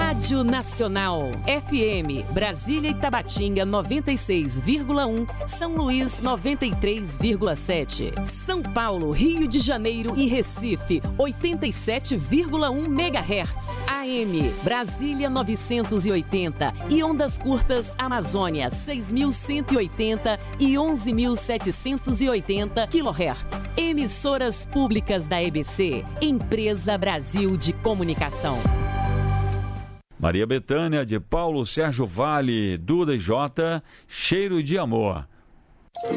Rádio Nacional, FM, Brasília e Tabatinga 96,1, São Luís 93,7, São Paulo, Rio de Janeiro e Recife 87,1 MHz, AM, Brasília 980 e ondas curtas Amazônia 6.180 e 11.780 kHz. Emissoras públicas da EBC, Empresa Brasil de Comunicação. Maria Bethânia, de Paulo Sérgio Vale, Duda e Jota, Cheiro de Amor.